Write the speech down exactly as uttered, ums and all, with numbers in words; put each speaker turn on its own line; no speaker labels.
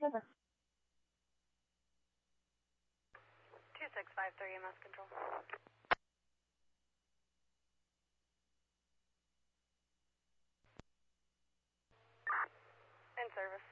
Over.
two six five three M S Control. In service.